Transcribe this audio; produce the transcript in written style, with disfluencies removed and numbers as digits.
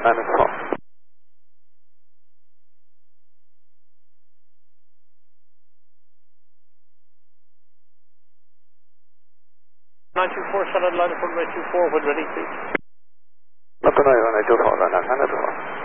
-4. 924, solid line for 24, when ready, please. 694、794、794。